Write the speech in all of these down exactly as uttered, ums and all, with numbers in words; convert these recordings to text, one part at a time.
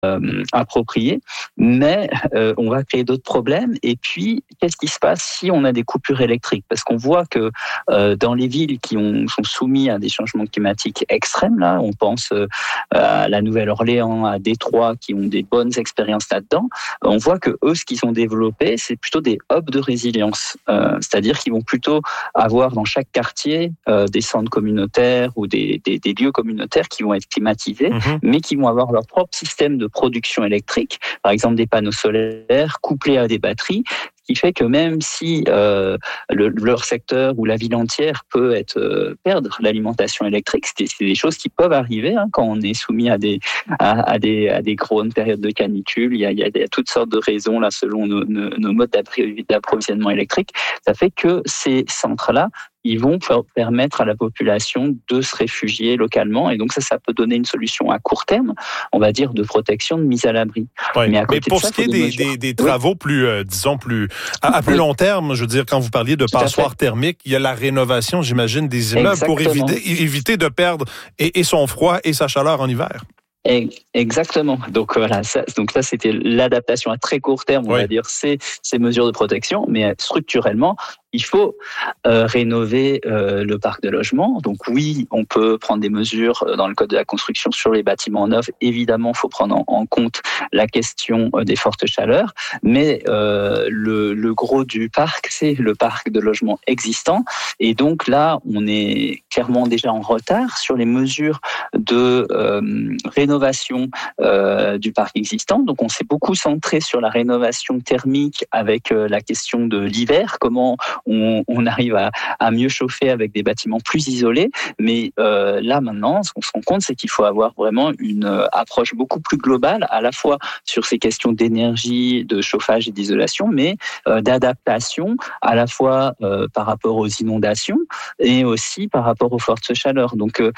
euh, approprié, mais euh, on va créer d'autres problèmes. Et puis, qu'est-ce qui se passe si on a des coupures électriques? Parce qu'on voit que euh, dans les villes qui ont, sont soumises à des changements climatiques extrêmes, là, on pense euh, à la Nouvelle-Orléans, à Détroit, qui ont des bonnes expériences là-dedans, on voit que eux, ce qu'ils ont développé, c'est plutôt des hubs de résilience. Euh, c'est-à-dire qu'ils vont plutôt avoir dans chaque quartier euh, des centres communautaires ou des, des, des lieux communautaires qui vont être climatisés, mmh. mais qui vont avoir leur propre système de production électrique, par exemple des panneaux solaires couplés à des batteries, ce qui fait que même si euh, le, leur secteur ou la ville entière peut être euh, perdre l'alimentation électrique, c'est, c'est des choses qui peuvent arriver hein, quand on est soumis à des à, à des à des grandes périodes de canicule. Il y a, il y a, il y a toutes sortes de raisons là selon nos, nos, nos modes d'approvisionnement électrique. Ça fait que ces centres-là, ils vont permettre à la population de se réfugier localement. Et donc ça, ça peut donner une solution à court terme, on va dire, de protection, de mise à l'abri. Oui. Mais, à côté Mais pour de ça, ce qui est des, des, des travaux oui. plus, euh, disons, plus à, à plus oui. long terme, je veux dire, quand vous parliez de passoires thermiques, il y a la rénovation, j'imagine, des immeubles Exactement. pour éviter, éviter de perdre et, et son froid et sa chaleur en hiver. Exactement. Donc voilà, ça, donc ça c'était l'adaptation à très court terme, on oui. va dire, ces, ces mesures de protection, mais structurellement, il faut euh, rénover euh, le parc de logement. Donc oui, on peut prendre des mesures dans le code de la construction sur les bâtiments neufs. Évidemment, il faut prendre en, en compte la question des fortes chaleurs, mais euh, le, le gros du parc, c'est le parc de logement existant. Et donc là, on est clairement déjà en retard sur les mesures de euh, rénovation euh, du parc existant. Donc on s'est beaucoup centré sur la rénovation thermique avec euh, la question de l'hiver, comment On, on arrive à, à mieux chauffer avec des bâtiments plus isolés. Mais euh, là, maintenant, ce qu'on se rend compte, c'est qu'il faut avoir vraiment une euh, approche beaucoup plus globale, à la fois sur ces questions d'énergie, de chauffage et d'isolation, mais euh, d'adaptation, à la fois euh, par rapport aux inondations et aussi par rapport aux fortes chaleurs. Donc, euh,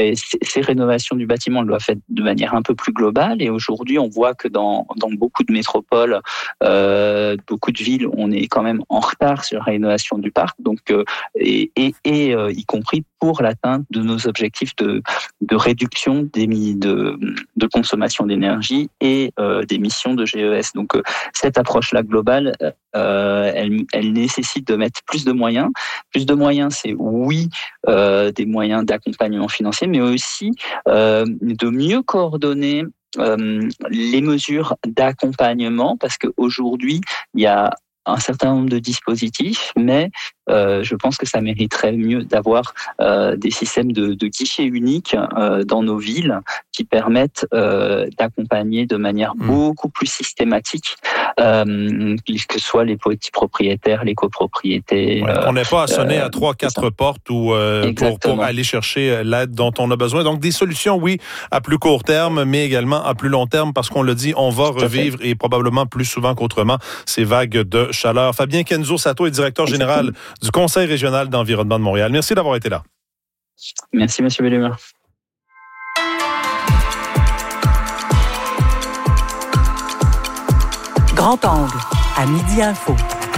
ces rénovations du bâtiment elles doivent être de manière un peu plus globale. Et aujourd'hui, on voit que dans, dans beaucoup de métropoles, euh, beaucoup de villes, on est quand même en retard sur la rénovation du parc, donc euh, et, et, et euh, y compris pour l'atteinte de nos objectifs de, de réduction des, de, de consommation d'énergie et euh, d'émissions de G E S. Donc euh, cette approche-là globale, euh, elle, elle nécessite de mettre plus de moyens. Plus de moyens, c'est oui euh, des moyens d'accompagnement financier, mais aussi euh, de mieux coordonner euh, les mesures d'accompagnement, parce qu'aujourd'hui, il y a un certain nombre de dispositifs, mais euh, je pense que ça mériterait mieux d'avoir euh, des systèmes de, de guichets uniques euh, dans nos villes qui permettent euh, d'accompagner de manière mmh. beaucoup plus systématique, euh, que ce soit les petits propriétaires, les copropriétés. Ouais, euh, on n'est pas à sonner euh, à trois, quatre portes ou euh, pour, pour aller chercher l'aide dont on a besoin. Donc des solutions, oui, à plus court terme, mais également à plus long terme, parce qu'on le dit, on va revivre et probablement plus souvent qu'autrement ces vagues de chaleur. Fabien Kenzo-Sato est directeur général du Conseil régional d'environnement de Montréal. Merci d'avoir été là. Merci, M. Bellemare. Grand angle, à Midi Info.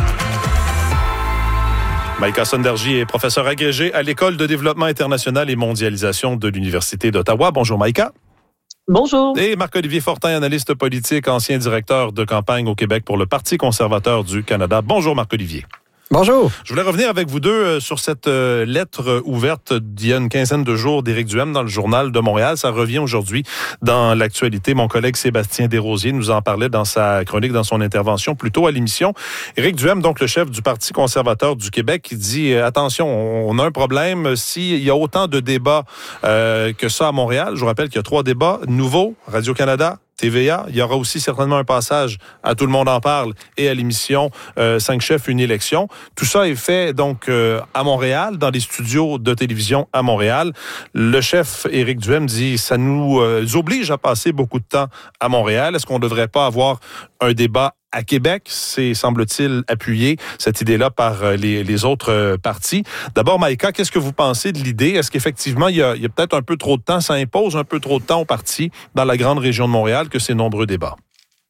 Maïka Sondergy est professeure agrégée à l'École de développement international et mondialisation de l'Université d'Ottawa. Bonjour Maïka. Bonjour. Et Marc-Olivier Fortin, analyste politique, ancien directeur de campagne au Québec pour le Parti conservateur du Canada. Bonjour Marc-Olivier. Bonjour. Je voulais revenir avec vous deux sur cette lettre ouverte d'il y a une quinzaine de jours d'Éric Duhem dans le Journal de Montréal. Ça revient aujourd'hui dans l'actualité. Mon collègue Sébastien Desrosiers nous en parlait dans sa chronique, dans son intervention plus tôt à l'émission. Éric Duhem, donc le chef du Parti conservateur du Québec, qui dit « Attention, on a un problème. S'il y a autant de débats euh, que ça à Montréal, je vous rappelle qu'il y a trois débats nouveaux, Radio-Canada, T V A. Il y aura aussi certainement un passage à Tout le monde en parle et à l'émission euh, Cinq chefs, une élection. Tout ça est fait donc euh, à Montréal, dans les studios de télévision à Montréal. Le chef Éric Duhem dit ça nous euh, oblige à passer beaucoup de temps à Montréal. Est-ce qu'on ne devrait pas avoir un débat à Québec? C'est, semble-t-il, appuyé, cette idée-là, par les, les autres partis. D'abord, Maïka, qu'est-ce que vous pensez de l'idée? Est-ce qu'effectivement, il y a, il y a peut-être un peu trop de temps, ça impose un peu trop de temps aux partis dans la grande région de Montréal que ces nombreux débats?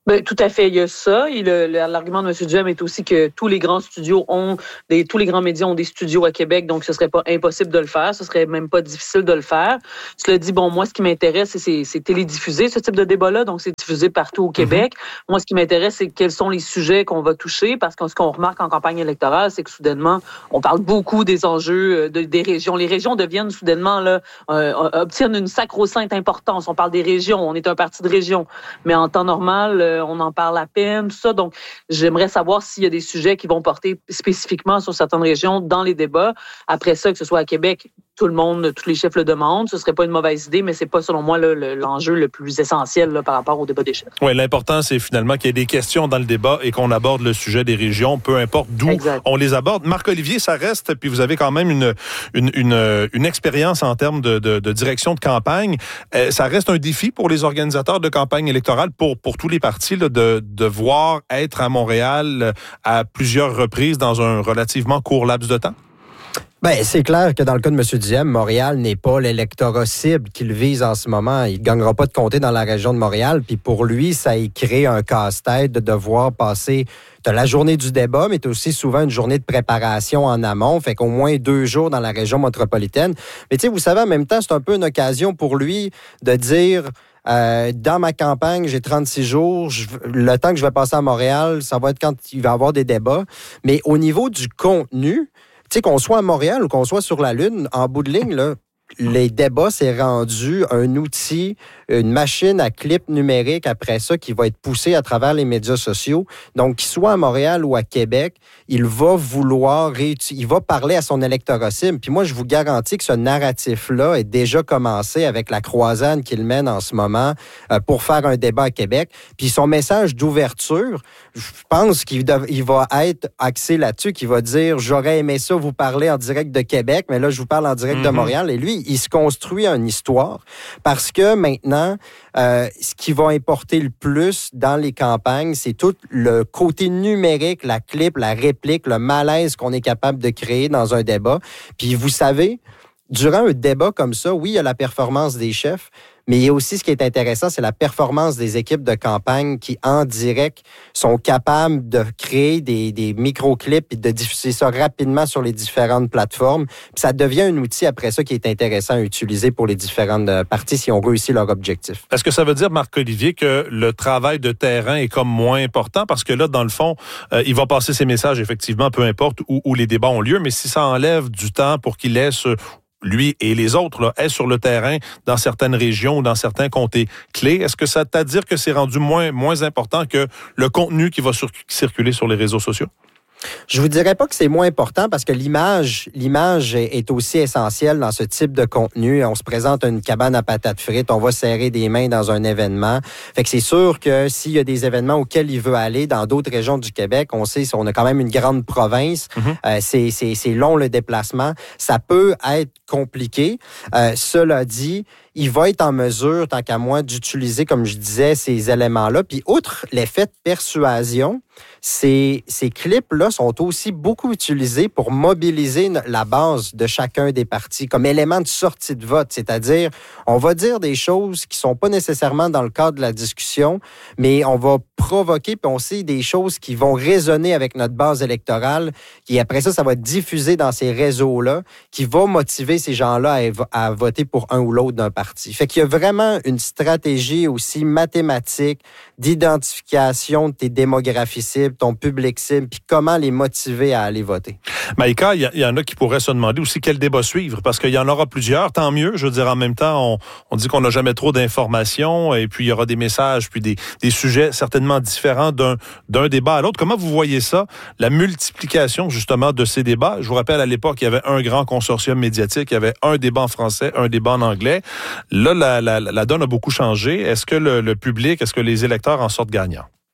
Ben, tout à fait, il y a ça. Et le, le, l'argument de M. Duhem est aussi que tous les grands studios ont des, tous les grands médias ont des studios à Québec, donc ce serait pas impossible de le faire, ce serait même pas difficile de le faire. Cela dit, bon, moi, ce qui m'intéresse, c'est, c'est, c'est télédiffuser ce type de débat-là, donc c'est diffusé partout au Québec. Mm-hmm. Moi, ce qui m'intéresse, c'est quels sont les sujets qu'on va toucher, parce que ce qu'on remarque en campagne électorale, c'est que soudainement, on parle beaucoup des enjeux de, des régions. Les régions deviennent soudainement, là, euh, obtiennent une sacro-sainte importance. On parle des régions, on est un parti de région, mais en temps normal, euh, on en parle à peine, tout ça. Donc, j'aimerais savoir s'il y a des sujets qui vont porter spécifiquement sur certaines régions dans les débats. Après ça, que ce soit à Québec, tout le monde, tous les chefs le demandent. Ce serait pas une mauvaise idée, mais c'est pas, selon moi, là, le, l'enjeu le plus essentiel là, par rapport au débat des chefs. Oui, l'important, c'est finalement qu'il y ait des questions dans le débat et qu'on aborde le sujet des régions, peu importe d'où exact. On les aborde. Marc-Olivier, ça reste, puis vous avez quand même une, une, une, une expérience en termes de, de, de direction de campagne. Euh, ça reste un défi pour les organisateurs de campagne électorale, pour, pour tous les partis, là, de, de voir être à Montréal à plusieurs reprises dans un relativement court laps de temps? Ben, c'est clair que dans le cas de M. Duhem, Montréal n'est pas l'électorat cible qu'il vise en ce moment. Il ne gagnera pas de comté dans la région de Montréal. Puis pour lui, ça y crée un casse-tête de devoir passer de la journée du débat, mais tu as aussi souvent une journée de préparation en amont. Fait qu'au moins deux jours dans la région métropolitaine. Mais tu sais, vous savez, en même temps, c'est un peu une occasion pour lui de dire... Euh, dans ma campagne, j'ai trente-six jours. Je, le temps que je vais passer à Montréal, ça va être quand il va y avoir des débats. Mais au niveau du contenu, tu sais, qu'on soit à Montréal ou qu'on soit sur la Lune, en bout de ligne, là, les débats, c'est rendu un outil, une machine à clip numérique après ça qui va être poussée à travers les médias sociaux. Donc, qu'il soit à Montréal ou à Québec, il va vouloir réutiliser, il va parler à son électorat cible. Puis moi, je vous garantis que ce narratif-là est déjà commencé avec la croisade qu'il mène en ce moment euh, pour faire un débat à Québec. Puis son message d'ouverture, je pense qu'il dev- il va être axé là-dessus, qu'il va dire « J'aurais aimé ça vous parler en direct de Québec, mais là, je vous parle en direct mm-hmm. de Montréal. » Et lui, il se construit une histoire parce que maintenant, euh, ce qui va importer le plus dans les campagnes, c'est tout le côté numérique, la clip, la réplique, le malaise qu'on est capable de créer dans un débat. Puis vous savez, durant un débat comme ça, oui, il y a la performance des chefs, mais il y a aussi ce qui est intéressant, c'est la performance des équipes de campagne qui, en direct, sont capables de créer des, des micro-clips et de diffuser ça rapidement sur les différentes plateformes. Puis ça devient un outil après ça qui est intéressant à utiliser pour les différentes parties si on réussit leur objectif. Est-ce que ça veut dire, Marc-Olivier, que le travail de terrain est comme moins important? Parce que là, dans le fond, euh, il va passer ses messages, effectivement, peu importe où, où les débats ont lieu, mais si ça enlève du temps pour qu'il laisse... lui et les autres, là, est sur le terrain dans certaines régions ou dans certains comtés clés. Est-ce que ça t'a dire que c'est rendu moins, moins important que le contenu qui va sur, circuler sur les réseaux sociaux? Je vous dirais pas que c'est moins important parce que l'image, l'image est aussi essentielle dans ce type de contenu. On se présente à une cabane à patates frites, on va serrer des mains dans un événement. Fait que c'est sûr que s'il y a des événements auxquels il veut aller dans d'autres régions du Québec, on sait, on a quand même une grande province. Mm-hmm. Euh, c'est, c'est, c'est long le déplacement. Ça peut être compliqué. Euh, cela dit, il va être en mesure, tant qu'à moi, d'utiliser, comme je disais, ces éléments-là. Puis, outre l'effet de persuasion, ces, ces clips-là sont aussi beaucoup utilisés pour mobiliser la base de chacun des partis comme élément de sortie de vote. C'est-à-dire, on va dire des choses qui sont pas nécessairement dans le cadre de la discussion, mais on va provoquer, puis on sait des choses qui vont résonner avec notre base électorale, et après ça, ça va être diffusé dans ces réseaux-là, qui va motiver ces gens-là à, à voter pour un ou l'autre d'un parti. Fait qu'il y a vraiment une stratégie aussi mathématique d'identification de tes démographies cibles, ton public cible, puis comment les motiver à aller voter. Maïka, il y, y en a qui pourraient se demander aussi quel débat suivre, parce qu'il y en aura plusieurs, tant mieux. Je veux dire, en même temps, on, on dit qu'on n'a jamais trop d'informations, et puis il y aura des messages, puis des, des sujets certainement différents d'un, d'un débat à l'autre. Comment vous voyez ça, la multiplication justement de ces débats? Je vous rappelle, à l'époque, il y avait un grand consortium médiatique, il y avait un débat en français, un débat en anglais. Là, la, la, la donne a beaucoup changé. Est-ce que le, le public, est-ce que les électeurs en sortent gagnants?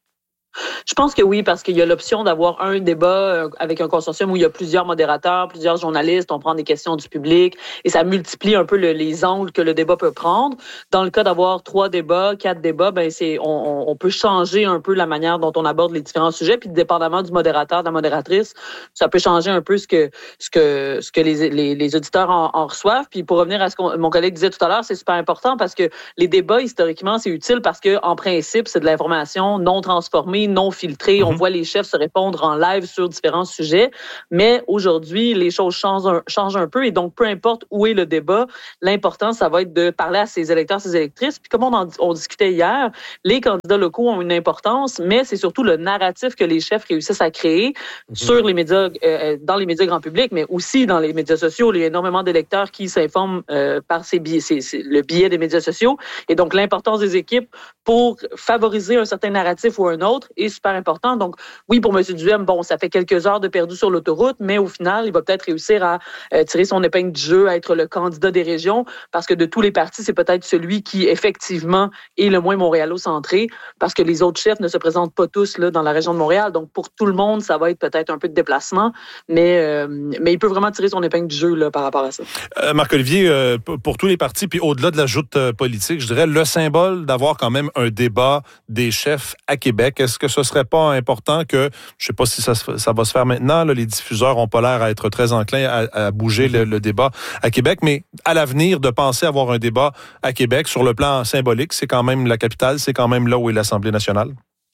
Je pense que oui, parce qu'il y a l'option d'avoir un débat avec un consortium où il y a plusieurs modérateurs, plusieurs journalistes, on prend des questions du public et ça multiplie un peu le, les angles que le débat peut prendre. Dans le cas d'avoir trois débats, quatre débats, ben c'est on, on peut changer un peu la manière dont on aborde les différents sujets, puis dépendamment du modérateur, de la modératrice, ça peut changer un peu ce que ce que ce que les les, les auditeurs en, en reçoivent. Puis pour revenir à ce que mon collègue disait tout à l'heure, c'est super important parce que les débats historiquement c'est utile parce que en principe c'est de l'information non transformée, non filtré. Mm-hmm. On voit les chefs se répondre en live sur différents sujets. Mais aujourd'hui, les choses changent un, changent un peu. Et donc, peu importe où est le débat, l'important, ça va être de parler à ses électeurs, ses électrices. Puis comme on en on discutait hier, les candidats locaux ont une importance, mais c'est surtout le narratif que les chefs réussissent à créer mm-hmm. sur les médias, euh, dans les médias grand public, mais aussi dans les médias sociaux. Il y a énormément d'électeurs qui s'informent euh, par ces billets, c'est, c'est le biais des médias sociaux. Et donc, l'importance des équipes pour favoriser un certain narratif ou un autre est super important. Donc, oui, pour M. Duhem, bon, ça fait quelques heures de perdu sur l'autoroute, mais au final, il va peut-être réussir à euh, tirer son épingle du jeu, à être le candidat des régions, parce que de tous les partis, c'est peut-être celui qui, effectivement, est le moins montréalo-centré, parce que les autres chefs ne se présentent pas tous là, dans la région de Montréal. Donc, pour tout le monde, ça va être peut-être un peu de déplacement, mais, euh, mais il peut vraiment tirer son épingle du jeu là, par rapport à ça. Euh, Marc-Olivier, euh, pour tous les partis, puis au-delà de la joute euh, politique, je dirais le symbole d'avoir quand même un débat des chefs à Québec. Est-ce que ce serait pas important que, je sais pas si ça, ça va se faire maintenant, là, les diffuseurs ont pas l'air à être très enclins à, à bouger le, le débat à Québec, mais à l'avenir, de penser avoir un débat à Québec sur le plan symbolique, c'est quand même la capitale, c'est quand même là où est l'Assemblée nationale?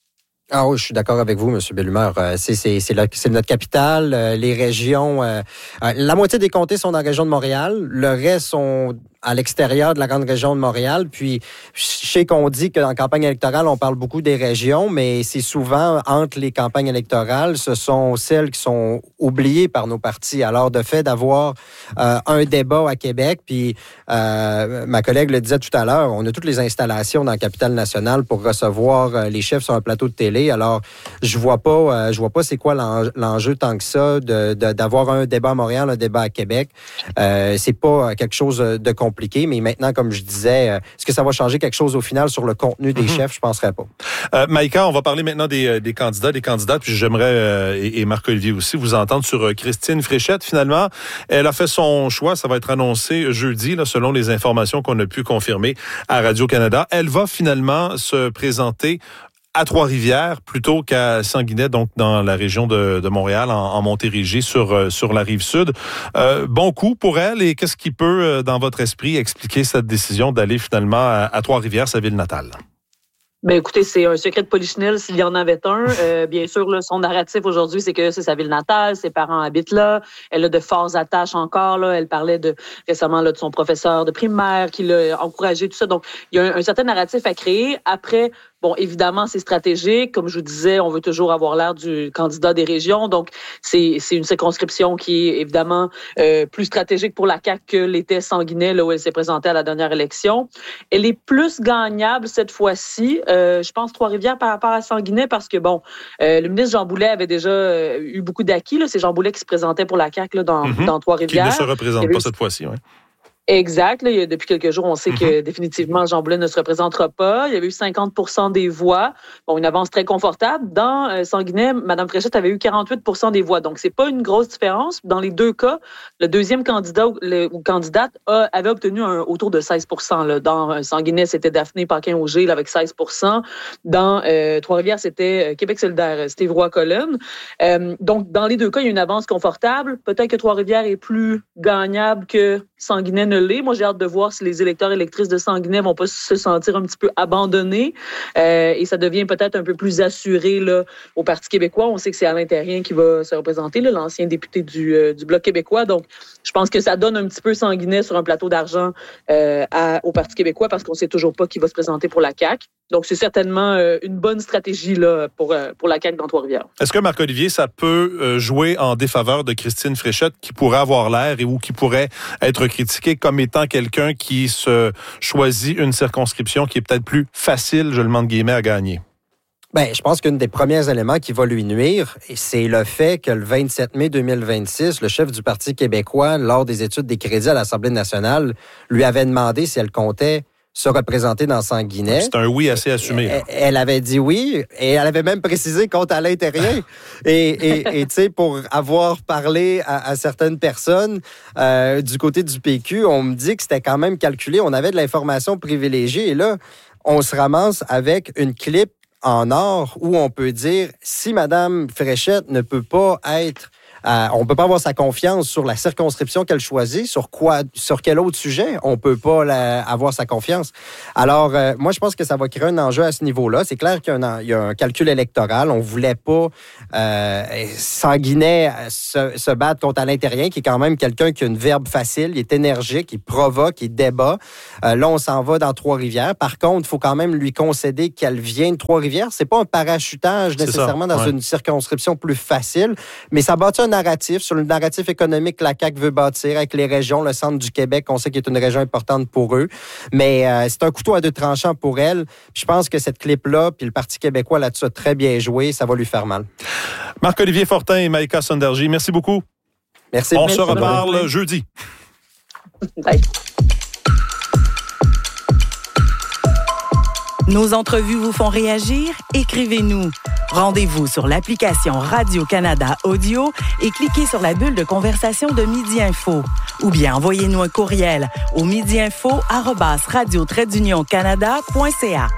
Ah oui, je suis d'accord avec vous, M. Bellumeur. C'est, c'est, c'est, la, c'est notre capitale. Euh, les régions... Euh, euh, la moitié des comtés sont dans la région de Montréal. Le reste sont à l'extérieur de la grande région de Montréal. Puis, je sais qu'on dit qu'en campagne électorale, on parle beaucoup des régions, mais c'est souvent, entre les campagnes électorales, ce sont celles qui sont oubliées par nos partis. Alors, de fait d'avoir euh, un débat à Québec, puis euh, ma collègue le disait tout à l'heure, on a toutes les installations dans la capitale nationale pour recevoir euh, les chefs sur un plateau de télé. Alors, je vois pas, euh, je vois pas c'est quoi l'enjeu, l'enjeu tant que ça de, de, d'avoir un débat à Montréal, un débat à Québec. Euh, c'est pas quelque chose de compliqué, mais maintenant, comme je disais, euh, est-ce que ça va changer quelque chose au final sur le contenu des mm-hmm. chefs? Je penserais pas. Euh, Maïka, on va parler maintenant des, des candidats, des candidates, puis j'aimerais, euh, et, et Marc-Olivier aussi, vous entendre sur euh, Christine Fréchette. Finalement, elle a fait son choix, ça va être annoncé jeudi, là, selon les informations qu'on a pu confirmer à Radio-Canada. Elle va finalement se présenter à Trois-Rivières plutôt qu'à Sanguinet, donc dans la région de, de Montréal, en, en Montérégie, sur, euh, sur la rive sud. Euh, bon coup pour elle, et qu'est-ce qui peut, euh, dans votre esprit, expliquer cette décision d'aller finalement à, à Trois-Rivières, sa ville natale? Ben écoutez, c'est un secret de polichinelle s'il y en avait un. Euh, bien sûr, là, son narratif aujourd'hui, c'est que c'est sa ville natale, ses parents habitent là, elle a de fortes attaches encore. Là, elle parlait de récemment là, de son professeur de primaire qui l'a encouragé, tout ça. Donc, il y a un, un certain narratif à créer. Après, bon, évidemment, c'est stratégique. Comme je vous disais, on veut toujours avoir l'air du candidat des régions. Donc, c'est, c'est une circonscription qui est évidemment euh, plus stratégique pour la C A Q que l'était Sanguinet, là où elle s'est présentée à la dernière élection. Elle est plus gagnable cette fois-ci. Euh, je pense Trois-Rivières par rapport à Sanguinet parce que, bon, euh, le ministre Jean Boulet avait déjà euh, eu beaucoup d'acquis. Là. C'est Jean Boulet qui se présentait pour la C A Q là, dans, mm-hmm. dans Trois-Rivières. Qui ne se représente avait... pas cette fois-ci, oui. Exact. Là, depuis quelques jours, on sait mm-hmm. que définitivement, Jean Boulet ne se représentera pas. Il y avait eu cinquante pour cent des voix. Bon, une avance très confortable. Dans euh, Sanguinet, Mme Fréchette avait eu quarante-huit pour cent des voix. Donc, c'est pas une grosse différence. Dans les deux cas, le deuxième candidat le, ou candidate a, avait obtenu un, autour de seize pour cent. Là. Dans euh, Sanguinet, c'était Daphné Paquin-Auger là, avec seize pour cent. Dans euh, Trois-Rivières, c'était euh, Québec solidaire, Steve Roy-Colonne. Euh, donc, dans les deux cas, il y a une avance confortable. Peut-être que Trois-Rivières est plus gagnable que Sanguinet ne l'est. Moi, j'ai hâte de voir si les électeurs et électrices de Sanguinet vont pas se sentir un petit peu abandonnés euh, et ça devient peut-être un peu plus assuré là, au Parti québécois. On sait que c'est Alain Terrien qui va se représenter, là, l'ancien député du, euh, du Bloc québécois. Donc, je pense que ça donne un petit peu Sanguinet sur un plateau d'argent euh, à, au Parti québécois parce qu'on sait toujours pas qui va se présenter pour la C A Q. Donc, c'est certainement euh, une bonne stratégie là, pour, euh, pour la C A Q dans Trois-Rivières. Est-ce que, Marc-Olivier, ça peut euh, jouer en défaveur de Christine Fréchette qui pourrait avoir l'air et ou qui pourrait être critiquée comme étant quelqu'un qui se choisit une circonscription qui est peut-être plus facile, je le mets entre guillemets, à gagner? Bien, je pense qu'un des premiers éléments qui va lui nuire, c'est le fait que le vingt-sept mai deux mille vingt-six, le chef du Parti québécois, lors des études des crédits à l'Assemblée nationale, lui avait demandé si elle comptait se représenter dans Sanguinet. C'est un oui assez assumé. Elle, elle avait dit oui et elle avait même précisé contre Alain Terrien. et et, et tu sais, pour avoir parlé à, à certaines personnes euh, du côté du P Q, on me dit que c'était quand même calculé. On avait de l'information privilégiée et là, on se ramasse avec une clip en or où on peut dire si Mme Fréchette ne peut pas être Euh, on ne peut pas avoir sa confiance sur la circonscription qu'elle choisit, sur quoi, sur quel autre sujet on ne peut pas la, avoir sa confiance. Alors, euh, moi, je pense que ça va créer un enjeu à ce niveau-là. C'est clair qu'il y a un, il y a un calcul électoral. On ne voulait pas euh, Sanguinet se, se battre contre Alain Terrien, qui est quand même quelqu'un qui a une verbe facile, il est énergique, il provoque, il débat. Euh, là, on s'en va dans Trois-Rivières. Par contre, il faut quand même lui concéder qu'elle vient de Trois-Rivières. C'est pas un parachutage nécessairement dans ouais. une circonscription plus facile, mais ça bâtit un narratif, sur le narratif économique que la C A Q veut bâtir avec les régions, le centre du Québec, on sait qu'il est une région importante pour eux, mais euh, c'est un couteau à deux tranchants pour elle. Puis je pense que cette clip-là, puis le Parti québécois là-dessus a très bien joué, ça va lui faire mal. Marc-Olivier Fortin et Maïka Sonderji, merci beaucoup. Merci. On merci se reparle jeudi. Bye. Nos entrevues vous font réagir? Écrivez-nous. Rendez-vous sur l'application Radio-Canada Audio et cliquez sur la bulle de conversation de Midi Info. Ou bien envoyez-nous un courriel au midiinfo arobase radio trait d'union canada point c a.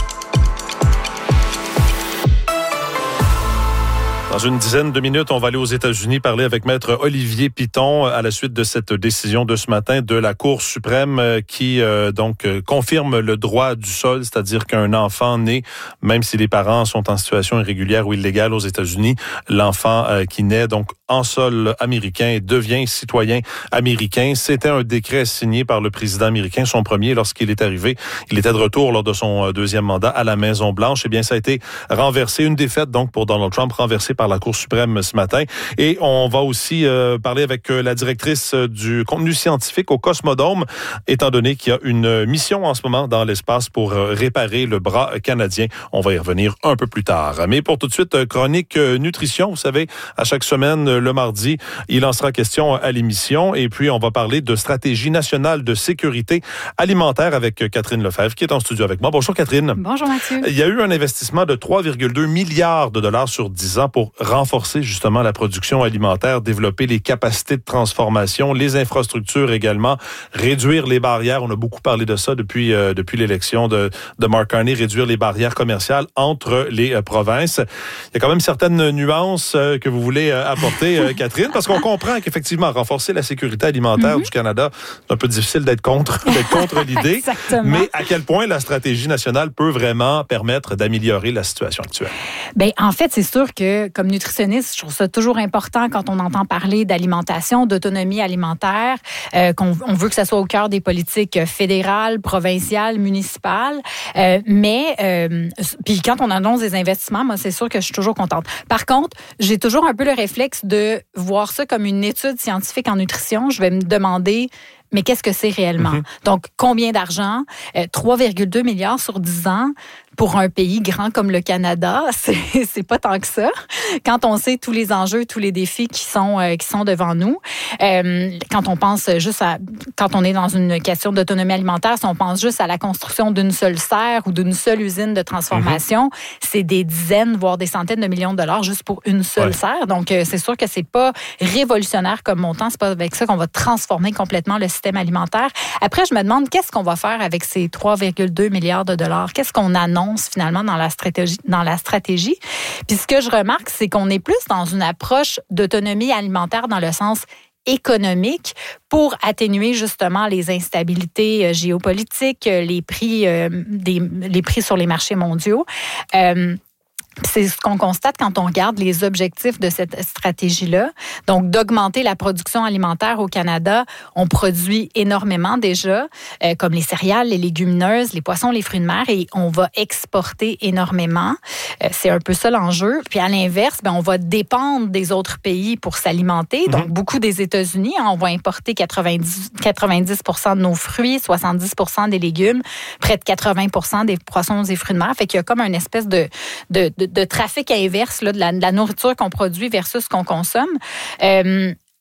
Dans une dizaine de minutes, on va aller aux États-Unis parler avec Maître Olivier Piton à la suite de cette décision de ce matin de la Cour suprême qui euh, donc euh, confirme le droit du sol, c'est-à-dire qu'un enfant né, même si les parents sont en situation irrégulière ou illégale aux États-Unis, l'enfant euh, qui naît donc en sol américain devient citoyen américain. C'était un décret signé par le président américain, son premier lorsqu'il est arrivé. Il était de retour lors de son deuxième mandat à la Maison-Blanche. Eh bien, ça a été renversé, une défaite donc pour Donald Trump, renversée par la Cour suprême ce matin. Et on va aussi euh, parler avec la directrice du contenu scientifique au Cosmodome, étant donné qu'il y a une mission en ce moment dans l'espace pour réparer le bras canadien. On va y revenir un peu plus tard. Mais pour tout de suite, chronique nutrition. Vous savez, à chaque semaine, le mardi, il en sera question à l'émission. Et puis, on va parler de stratégie nationale de sécurité alimentaire avec Catherine Lefebvre, qui est en studio avec moi. Bonjour, Catherine. Bonjour, Mathieu. Il y a eu un investissement de trois virgule deux milliards de dollars sur dix ans pour renforcer justement la production alimentaire, développer les capacités de transformation, les infrastructures également, réduire les barrières. On a beaucoup parlé de ça depuis euh, depuis l'élection de, de Mark Carney, réduire les barrières commerciales entre les euh, provinces. Il y a quand même certaines nuances euh, que vous voulez euh, apporter, euh, Catherine, parce qu'on comprend qu'effectivement, renforcer la sécurité alimentaire mm-hmm. du Canada, c'est un peu difficile d'être contre, d'être contre l'idée. Exactement. Mais à quel point la stratégie nationale peut vraiment permettre d'améliorer la situation actuelle? Bien, en fait, c'est sûr que comme nutritionniste, je trouve ça toujours important quand on entend parler d'alimentation, d'autonomie alimentaire, euh, qu'on on veut que ça soit au cœur des politiques fédérales, provinciales, municipales. Euh, mais, euh, puis quand on annonce des investissements, moi, c'est sûr que je suis toujours contente. Par contre, j'ai toujours un peu le réflexe de voir ça comme une étude scientifique en nutrition. Je vais me demander... Mais qu'est-ce que c'est réellement? Mm-hmm. Donc, combien d'argent? Euh, trois virgule deux milliards sur dix ans pour un pays grand comme le Canada, c'est, c'est pas tant que ça. Quand on sait tous les enjeux, tous les défis qui sont, euh, qui sont devant nous, euh, quand on pense juste à... Quand on est dans une question d'autonomie alimentaire, si on pense juste à la construction d'une seule serre ou d'une seule usine de transformation, mm-hmm. c'est des dizaines, voire des centaines de millions de dollars juste pour une seule ouais. serre. Donc, euh, c'est sûr que c'est pas révolutionnaire comme montant. C'est pas avec ça qu'on va transformer complètement le système alimentaire. Après, je me demande qu'est-ce qu'on va faire avec ces trois virgule deux milliards de dollars? Qu'est-ce qu'on annonce finalement dans la stratégie? Dans la stratégie? Puis ce que je remarque, c'est qu'on est plus dans une approche d'autonomie alimentaire dans le sens économique pour atténuer justement les instabilités géopolitiques, les prix, euh, des, les prix sur les marchés mondiaux. Euh, C'est ce qu'on constate quand on regarde les objectifs de cette stratégie-là. Donc, d'augmenter la production alimentaire au Canada. On produit énormément déjà, euh, comme les céréales, les légumineuses, les poissons, les fruits de mer, et on va exporter énormément. Euh, c'est un peu ça l'enjeu. Puis à l'inverse, ben, on va dépendre des autres pays pour s'alimenter. Donc, mmh. beaucoup des États-Unis, hein, on va importer quatre-vingt-dix, quatre-vingt-dix pour cent de nos fruits, soixante-dix pour cent des légumes, près de quatre-vingts pour cent des poissons et fruits de mer. Fait qu'il y a comme une espèce de, de, de de trafic inverse là, de, la, de la nourriture qu'on produit versus ce qu'on consomme. Euh,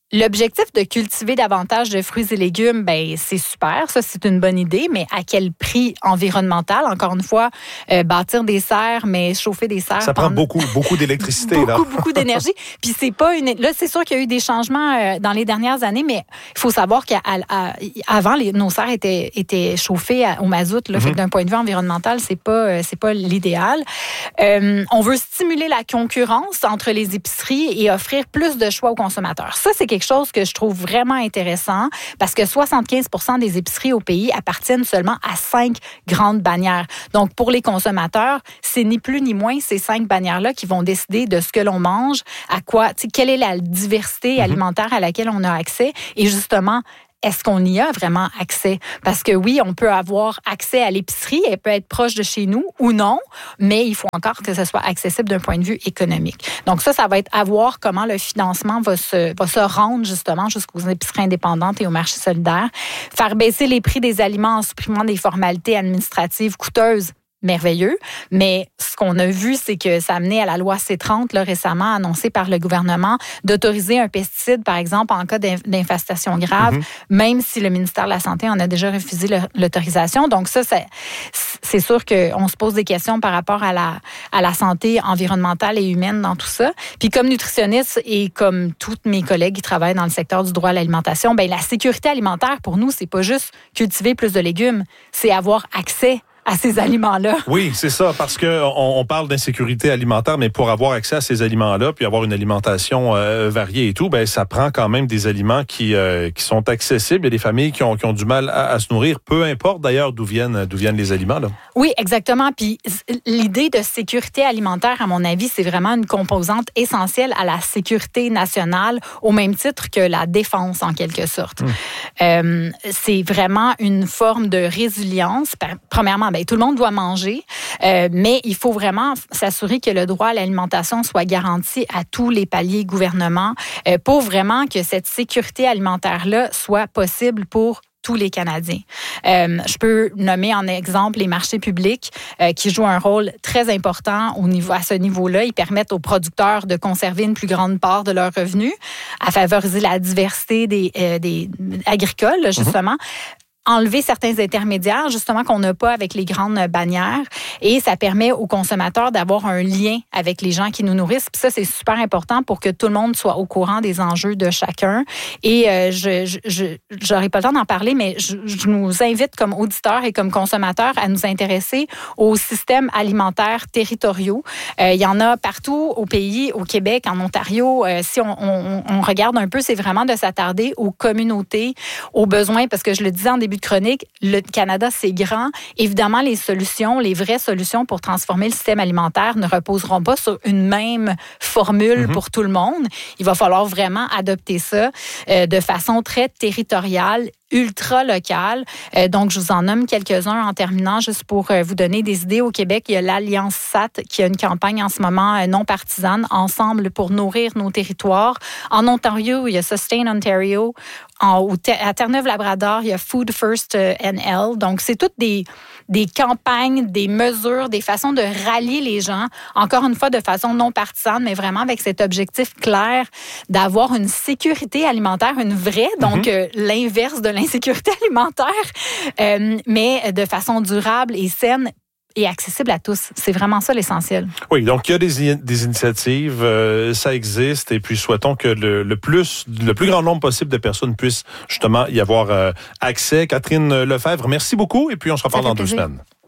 L'objectif de cultiver davantage de fruits et légumes, ben c'est super, ça c'est une bonne idée, mais à quel prix environnemental? Encore une fois, euh, bâtir des serres, mais chauffer des serres. Ça prend pendant... beaucoup, beaucoup d'électricité. beaucoup, là. beaucoup d'énergie. Puis c'est pas une. Là, c'est sûr qu'il y a eu des changements euh, dans les dernières années, mais il faut savoir qu'avant, nos serres étaient, étaient chauffées au mazout. Là, mm-hmm. Fait que d'un point de vue environnemental, c'est pas, c'est pas l'idéal. Euh, on veut stimuler la concurrence entre les épiceries et offrir plus de choix aux consommateurs. Ça, c'est quelque chose que je trouve vraiment intéressant parce que soixante-quinze pour cent des épiceries au pays appartiennent seulement à cinq grandes bannières. Donc, pour les consommateurs, c'est ni plus ni moins ces cinq bannières-là qui vont décider de ce que l'on mange, à quoi, tu sais, quelle est la diversité mm-hmm. alimentaire à laquelle on a accès et justement, est-ce qu'on y a vraiment accès? Parce que oui, on peut avoir accès à l'épicerie, elle peut être proche de chez nous ou non, mais il faut encore que ce soit accessible d'un point de vue économique. Donc ça, ça va être à voir comment le financement va se, va se rendre justement jusqu'aux épiceries indépendantes et au marché solidaire. Faire baisser les prix des aliments en supprimant des formalités administratives coûteuses, merveilleux, mais ce qu'on a vu, c'est que ça a amené à la loi C trente, là, récemment annoncée par le gouvernement, d'autoriser un pesticide, par exemple, en cas d'infestation grave, mm-hmm. même si le ministère de la Santé en a déjà refusé l'autorisation. Donc ça, c'est, c'est sûr qu'on se pose des questions par rapport à la, à la santé environnementale et humaine dans tout ça. Puis comme nutritionniste et comme tous mes collègues qui travaillent dans le secteur du droit à l'alimentation, ben la sécurité alimentaire, pour nous, c'est pas juste cultiver plus de légumes, c'est avoir accès à ces aliments-là. Oui, c'est ça, parce que on, on parle d'insécurité alimentaire, mais pour avoir accès à ces aliments-là, puis avoir une alimentation euh, variée et tout, ben ça prend quand même des aliments qui euh, qui sont accessibles. Il y a des familles qui ont qui ont du mal à, à se nourrir, peu importe d'ailleurs d'où viennent d'où viennent les aliments là. Oui, exactement. Puis l'idée de sécurité alimentaire, à mon avis, c'est vraiment une composante essentielle à la sécurité nationale, au même titre que la défense en quelque sorte. Mmh. Euh, c'est vraiment une forme de résilience. Premièrement, ben, tout le monde doit manger, euh, mais il faut vraiment s'assurer que le droit à l'alimentation soit garanti à tous les paliers gouvernement euh, pour vraiment que cette sécurité alimentaire-là soit possible pour tous les Canadiens. Euh, je peux nommer en exemple les marchés publics euh, qui jouent un rôle très important au niveau, à ce niveau-là. Ils permettent aux producteurs de conserver une plus grande part de leurs revenus, à favoriser la diversité des, euh, des agricoles, justement. Mm-hmm. Enlever certains intermédiaires, justement, qu'on n'a pas avec les grandes bannières. Et ça permet aux consommateurs d'avoir un lien avec les gens qui nous nourrissent. Puis ça, c'est super important pour que tout le monde soit au courant des enjeux de chacun. Et euh, je, je, j'aurais pas le temps d'en parler, mais je, je nous invite comme auditeurs et comme consommateurs à nous intéresser aux systèmes alimentaires territoriaux. Euh, il y en a partout au pays, au Québec, en Ontario. Euh, si on, on, on regarde un peu, c'est vraiment de s'attarder aux communautés, aux besoins, parce que je le disais en début de chronique, le Canada, c'est grand. Évidemment, les solutions, les vraies solutions pour transformer le système alimentaire ne reposeront pas sur une même formule mm-hmm. pour tout le monde. Il va falloir vraiment adopter ça euh, de façon très territoriale, ultra locale. Euh, donc, je vous en nomme quelques-uns en terminant, juste pour euh, vous donner des idées. Au Québec, il y a l'Alliance S A T qui a une campagne en ce moment euh, non partisane, Ensemble pour nourrir nos territoires. En Ontario, il y a Sustain Ontario. En, à Terre-Neuve-Labrador, il y a Food First N L. Donc, c'est toutes des, des campagnes, des mesures, des façons de rallier les gens, encore une fois, de façon non partisane, mais vraiment avec cet objectif clair d'avoir une sécurité alimentaire, une vraie, donc mm-hmm. euh, l'inverse de l'insécurité alimentaire, euh, mais de façon durable et saine et accessible à tous. C'est vraiment ça l'essentiel. Oui, donc il y a des, des initiatives, euh, ça existe, et puis souhaitons que le, le plus le plus grand nombre possible de personnes puissent justement y avoir euh, accès. Catherine Lefebvre, merci beaucoup, et puis on se reparle dans deux semaines.